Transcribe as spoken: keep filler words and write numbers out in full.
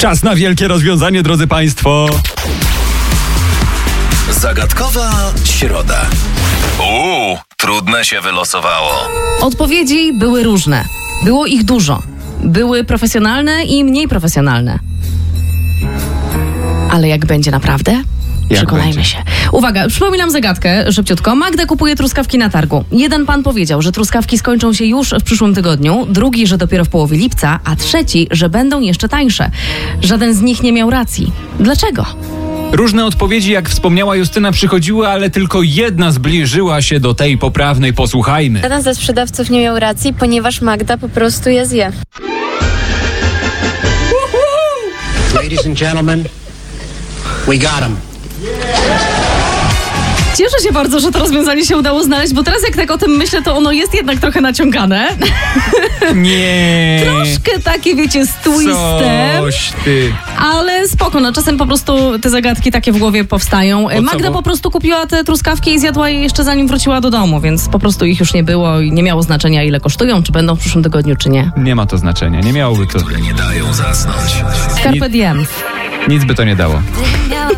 Czas na wielkie rozwiązanie, drodzy Państwo. Zagadkowa środa. Uuu, trudne się wylosowało. Odpowiedzi były różne. Było ich dużo. Były profesjonalne i mniej profesjonalne. Ale jak będzie naprawdę? Jak Przekonajmy będzie? się. Uwaga, przypominam zagadkę szybciutko. Magda kupuje truskawki na targu. Jeden pan powiedział, że truskawki skończą się już w przyszłym tygodniu, drugi, że dopiero w połowie lipca, a trzeci, że będą jeszcze tańsze. Żaden z nich nie miał racji. Dlaczego? Różne odpowiedzi, jak wspomniała Justyna, przychodziły, ale tylko jedna zbliżyła się do tej poprawnej. Posłuchajmy. Żaden ze sprzedawców nie miał racji, ponieważ Magda po prostu je zje. Ladies and gentlemen, we got him. Cieszę się bardzo, że to rozwiązanie się udało znaleźć, bo teraz jak tak o tym myślę, to ono jest jednak trochę naciągane. Nie. Troszkę takie, wiecie, z twistem. Coś ty. Ale spoko, no czasem po prostu te zagadki takie w głowie powstają. co, Magda bo- po prostu kupiła te truskawki i zjadła je jeszcze zanim wróciła do domu, więc po prostu ich już nie było i nie miało znaczenia, ile kosztują, czy będą w przyszłym tygodniu, czy nie. Nie ma to znaczenia, nie miałoby to. Nie dają zasnąć. Carpe diem. Nic by to nie dało.